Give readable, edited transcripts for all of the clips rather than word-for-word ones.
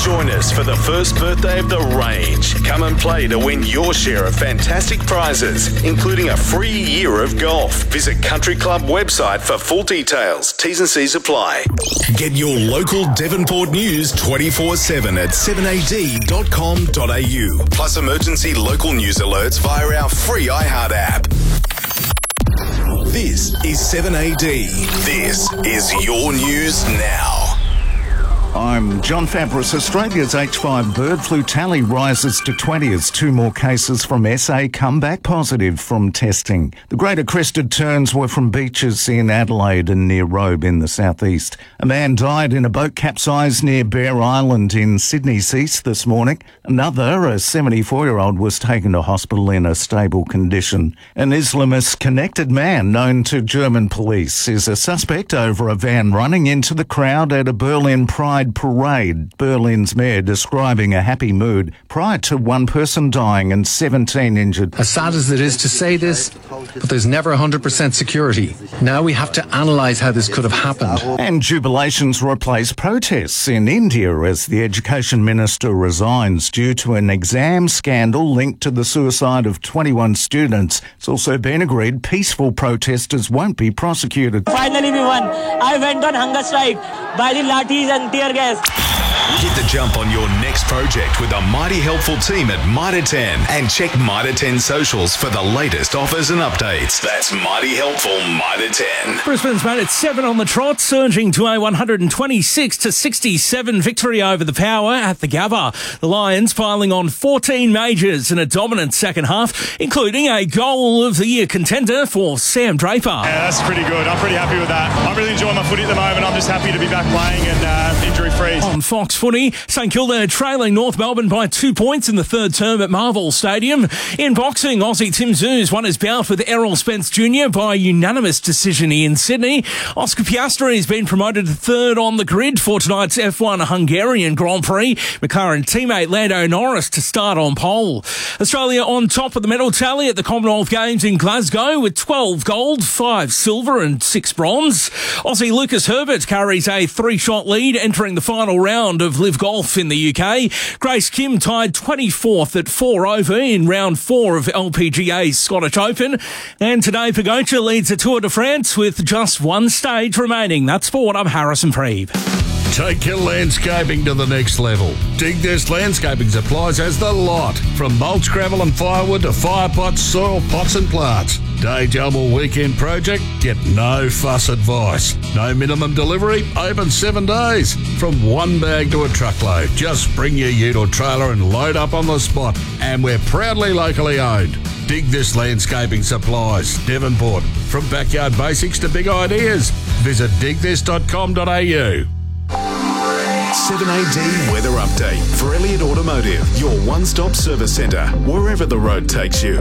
Join us for the first birthday of the range. Come and play to win your share of fantastic prizes, including a free year of golf. Visit Country Club website for full details. T's and C's apply. Get your local Devonport news 24/7 at 7ad.com.au. Plus emergency local news alerts via our free iHeart app. This is 7AD. This is your news now. I'm John Fabris. Australia's H5 bird flu tally rises to 20 as 2 more cases from SA come back positive from testing. The greater crested terns were from beaches in Adelaide and near Robe in the southeast. A man died in a boat capsized near Bear Island in Sydney's east this morning. Another, a 74-year-old, was taken to hospital in a stable condition. An Islamist-connected man known to German police is a suspect over a van running into the crowd at a Berlin Pride parade. Berlin's mayor describing a happy mood prior to 1 person dying and 17 injured. As sad as it is to say this, but there's never 100% security. Now we have to analyse how this could have happened. And jubilations replace protests in India as the education minister resigns due to an exam scandal linked to the suicide of 21 students. It's also been agreed peaceful protesters won't be prosecuted. Finally we won. I went on hunger strike by the lathis and tear gas. Get the jump on your next project with a mighty helpful team at Mitre 10 and check Mitre 10 socials for the latest offers and updates. That's mighty helpful Mitre 10. Brisbane's made it 7 on the trot, surging to a 126-67 victory over the Power at the Gabba. The Lions piling on 14 majors in a dominant second half, including a goal of the year contender for Sam Draper. Yeah, that's pretty good. I'm pretty happy with that. I'm really enjoying my footy at the moment. I'm just happy to be back playing and injury-free. On Fox Footy, St Kilda trailing North Melbourne by 2 points in the third term at Marvel Stadium. In boxing, Aussie Tim Zoos won his bout with Errol Spence Jr. by unanimous decision in Sydney. Oscar Piastri has been promoted to third on the grid for tonight's F1 Hungarian Grand Prix. McLaren teammate Lando Norris to start on pole. Australia on top of the medal tally at the Commonwealth Games in Glasgow with 12 gold, 5 silver and 6 bronze. Aussie Lucas Herbert carries a 3-shot lead entering the final round of Live Golf in the UK. Grace Kim tied 24th at 4 over in round 4 of LPGA's Scottish Open. And today Pogačar leads the Tour de France with just 1 stage remaining. That's sport. I'm Harrison Preeb. Take your landscaping to the next level. Dig This Landscaping Supplies has the lot. From mulch, gravel and firewood to fire pots, soil pots and plants. Day job or weekend project? Get no fuss advice. No minimum delivery, open 7 days. From 1 bag to a truckload. Just bring your ute or trailer and load up on the spot. And we're proudly locally owned. Dig This Landscaping Supplies, Devonport. From backyard basics to big ideas. Visit digthis.com.au. 7AD Weather Update for Elliott Automotive, your one-stop service centre, wherever the road takes you.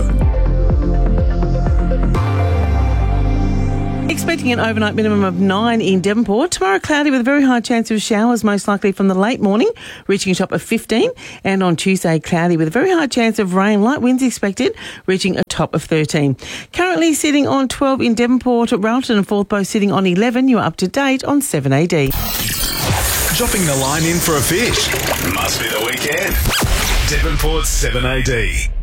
Expecting an overnight minimum of 9 in Devonport. Tomorrow cloudy with a very high chance of showers, most likely from the late morning, reaching a top of 15. And on Tuesday, cloudy with a very high chance of rain. Light winds expected, reaching a top of 13. Currently sitting on 12 in Devonport, Railton and Fourth Post sitting on 11. You're up to date on 7AD. Dropping the line in for a fish. Must be the weekend. Devonport's 7AD.